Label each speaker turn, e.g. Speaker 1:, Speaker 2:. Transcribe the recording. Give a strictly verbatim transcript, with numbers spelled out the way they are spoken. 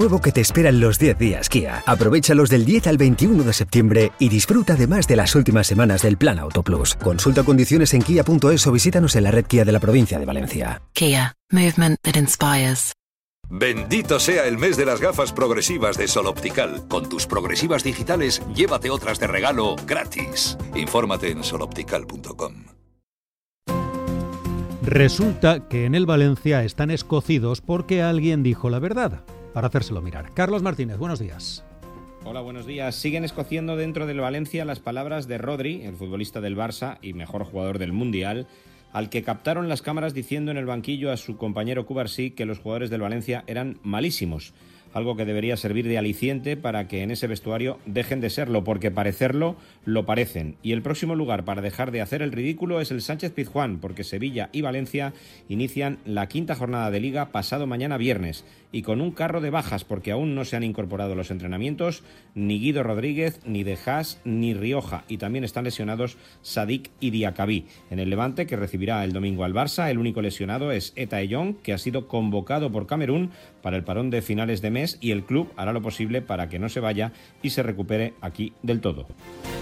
Speaker 1: Nuevo que te esperan los diez días Kia. Aprovéchalos del diez al veintiuno de septiembre y disfruta además de las últimas semanas del Plan Auto Plus. Consulta condiciones en kia punto es o visítanos en la red Kia de la provincia de Valencia.
Speaker 2: Kia. Movement that inspires.
Speaker 3: Bendito sea el mes de las gafas progresivas de Sol Optical. Con tus progresivas digitales, llévate otras de regalo gratis. Infórmate en sol optical punto com.
Speaker 4: Resulta que en el Valencia están escocidos porque alguien dijo la verdad. Para hacérselo mirar. Carlos Martínez, buenos días.
Speaker 5: Hola, buenos días. Siguen escociendo dentro del Valencia las palabras de Rodri, el futbolista del Barça y mejor jugador del Mundial, al que captaron las cámaras diciendo en el banquillo a su compañero Cubarsí que los jugadores del Valencia eran malísimos. Algo que debería servir de aliciente para que en ese vestuario dejen de serlo, porque parecerlo lo parecen. Y el próximo lugar para dejar de hacer el ridículo es el Sánchez Pizjuán, porque Sevilla y Valencia inician la quinta jornada de Liga pasado mañana viernes, y con un carro de bajas, porque aún no se han incorporado los entrenamientos ni Guido Rodríguez, ni De Haas, ni Rioja, y también están lesionados Sadik y Diacabí. En el Levante, que recibirá el domingo al Barça, el único lesionado es Eta Eyong, que ha sido convocado por Camerún para el parón de finales de mes, y el club hará lo posible para que no se vaya y se recupere aquí del todo.